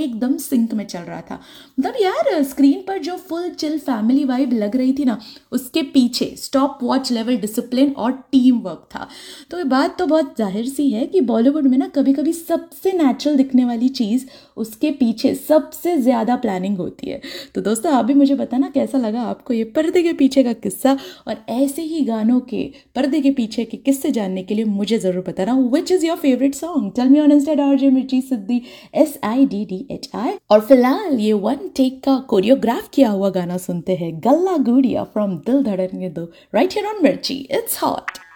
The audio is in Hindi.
एकदम सिंक में चल रहा था। मतलब यार स्क्रीन पर जो फुल चिल फैमिली वाइब लग रही थी ना, उसके पीछे स्टॉप वॉच लेवल डिसिप्लिन और टीम वर्क था। तो ये बात तो बहुत जाहिर सी है कि बॉलीवुड में ना कभी कभी सबसे नेचुरल दिखने वाली चीज़, उसके पीछे सबसे ज़्यादा प्लानिंग होती है। तो दोस्तों आप भी मुझे बताना कैसा लगा आपको ये पर्दे के पीछे का किस्सा, और ऐसे ही गानों के पर्दे के पीछे के किस्से जानने के लिए मुझे ज़रूर बताना which is your favourite song. Tell me on Insta RJ मिर्ची सिद्धि SIDDHI। और फिलहाल ये वन टेक का कोरियोग्राफ किया हुआ गाना सुनते हैं, गल्ला गुड़िया फ्रॉम दिल धड़कने दो, राइट हियर ऑन मिर्ची, इट्स हॉट।